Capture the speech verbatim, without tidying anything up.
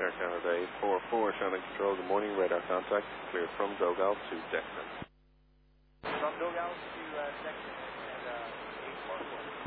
Air Canada eight four four, Shannon Control, good morning, radar contact, clear from Dogal to Declan. From Dogal to uh, Declan and uh, eight four four.